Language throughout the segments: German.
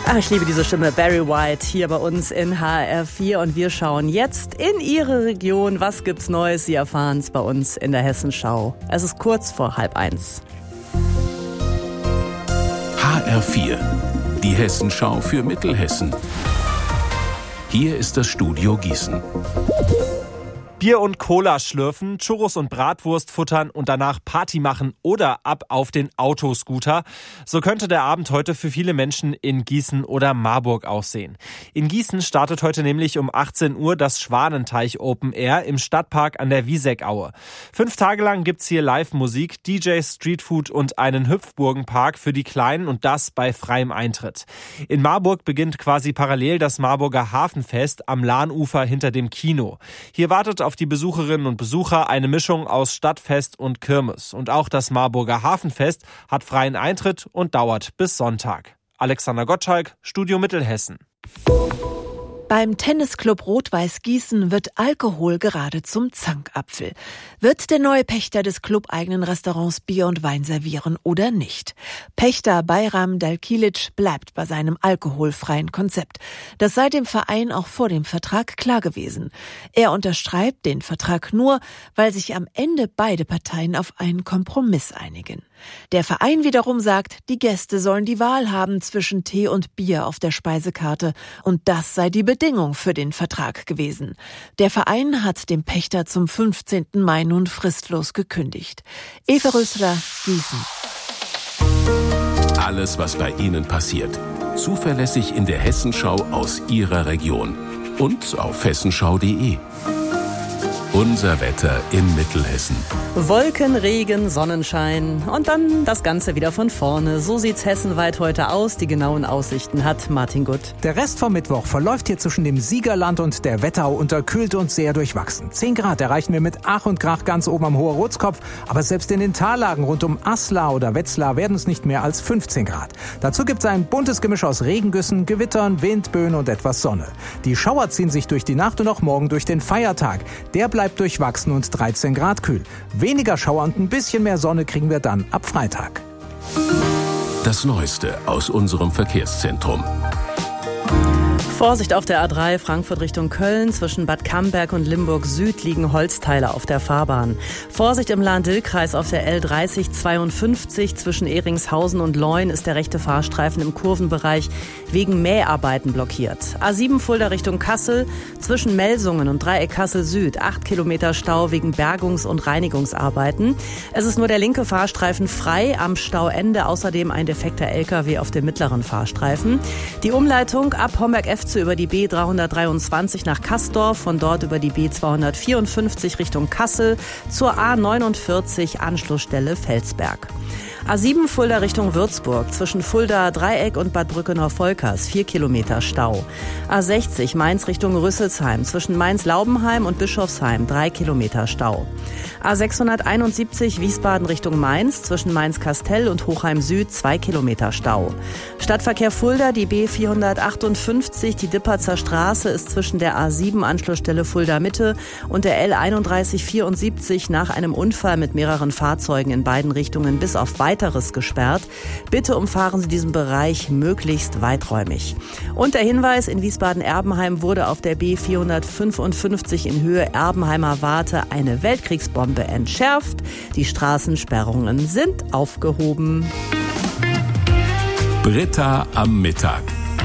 Ich liebe diese Stimme, Barry White, hier bei uns in HR4 und wir schauen jetzt in Ihre Region. Was gibt's Neues? Sie erfahren es bei uns in der Hessenschau. Es ist kurz vor 12:30. HR4, die Hessenschau für Mittelhessen. Hier ist das Studio Gießen. Bier und Cola schlürfen, Churros und Bratwurst futtern und danach Party machen oder ab auf den Autoscooter. So könnte der Abend heute für viele Menschen in Gießen oder Marburg aussehen. In Gießen startet heute nämlich um 18 Uhr das Schwanenteich Open Air im Stadtpark an der Wieseck-Aue. 5 Tage lang gibt's hier Live-Musik, DJs, Streetfood und einen Hüpfburgenpark für die Kleinen und das bei freiem Eintritt. In Marburg beginnt quasi parallel das Marburger Hafenfest am Lahnufer hinter dem Kino. Hier wartet auf die Besucherinnen und Besucher eine Mischung aus Stadtfest und Kirmes. Und auch das Marburger Hafenfest hat freien Eintritt und dauert bis Sonntag. Alexander Gottschalk, Studio Mittelhessen. Beim Tennisclub Rot-Weiß Gießen wird Alkohol gerade zum Zankapfel. Wird der neue Pächter des clubeigenen Restaurants Bier und Wein servieren oder nicht? Pächter Bayram Dalkilic bleibt bei seinem alkoholfreien Konzept. Das sei dem Verein auch vor dem Vertrag klar gewesen. Er unterschreibt den Vertrag nur, weil sich am Ende beide Parteien auf einen Kompromiss einigen. Der Verein wiederum sagt, die Gäste sollen die Wahl haben zwischen Tee und Bier auf der Speisekarte und das sei die Bedingung für den Vertrag gewesen. Der Verein hat dem Pächter zum 15. Mai nun fristlos gekündigt. Eva Rösler, Gießen. Alles, was bei Ihnen passiert, zuverlässig in der Hessenschau aus Ihrer Region und auf hessenschau.de. Unser Wetter in Mittelhessen. Wolken, Regen, Sonnenschein und dann das Ganze wieder von vorne. So sieht's hessenweit heute aus. Die genauen Aussichten hat Martin Gutt. Der Rest vom Mittwoch verläuft hier zwischen dem Siegerland und der Wetterau unterkühlt und sehr durchwachsen. 10 Grad erreichen wir mit Ach und Krach ganz oben am Hoher-Rotskopf. Aber selbst in den Tallagen rund um Aslar oder Wetzlar werden es nicht mehr als 15 Grad. Dazu gibt's ein buntes Gemisch aus Regengüssen, Gewittern, Windböen und etwas Sonne. Die Schauer ziehen sich durch die Nacht und auch morgen durch den Feiertag. Der bleibt durchwachsen und 13 Grad kühl. Weniger Schauer und ein bisschen mehr Sonne kriegen wir dann ab Freitag. Das Neueste aus unserem Verkehrszentrum. Vorsicht auf der A3 Frankfurt Richtung Köln. Zwischen Bad Camberg und Limburg Süd liegen Holzteile auf der Fahrbahn. Vorsicht im Lahn-Dill-Kreis auf der L3052. Zwischen Ehringshausen und Leun ist der rechte Fahrstreifen im Kurvenbereich wegen Mäharbeiten blockiert. A7 Fulda Richtung Kassel. Zwischen Melsungen und Dreieck Kassel Süd 8 Kilometer Stau wegen Bergungs- und Reinigungsarbeiten. Es ist nur der linke Fahrstreifen frei am Stauende. Außerdem ein defekter LKW auf dem mittleren Fahrstreifen. Die Umleitung ab Homberg-F über die B323 nach Kastorf, von dort über die B254 Richtung Kassel zur A49 Anschlussstelle Felsberg. A7 Fulda Richtung Würzburg, zwischen Fulda Dreieck und Bad Brückenhof-Volkers 4 Kilometer Stau. A60 Mainz Richtung Rüsselsheim, zwischen Mainz-Laubenheim und Bischofsheim 3 Kilometer Stau. A671 Wiesbaden Richtung Mainz, zwischen Mainz-Kastell und Hochheim Süd 2 Kilometer Stau. Stadtverkehr Fulda, die B458, die Dipperzer Straße ist zwischen der A7 Anschlussstelle Fulda Mitte und der L3174 nach einem Unfall mit mehreren Fahrzeugen in beiden Richtungen bis auf Weiteres gesperrt. Bitte umfahren Sie diesen Bereich möglichst weiträumig. Und der Hinweis, in Wiesbaden-Erbenheim wurde auf der B455 in Höhe Erbenheimer Warte eine Weltkriegsbombe entschärft. Die Straßensperrungen sind aufgehoben. Britta am Mittag.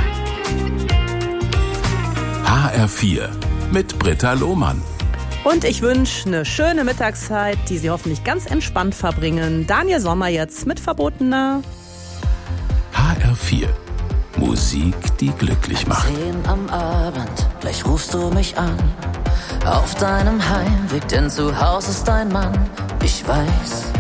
HR4 mit Britta Lohmann. Und ich wünsche eine schöne Mittagszeit, die Sie hoffentlich ganz entspannt verbringen. Daniel Sommer jetzt mit Verbotener. HR4. Musik, die glücklich macht. 10 am Abend, gleich rufst du mich an. Auf deinem Heimweg, denn zu Hause ist dein Mann. Ich weiß,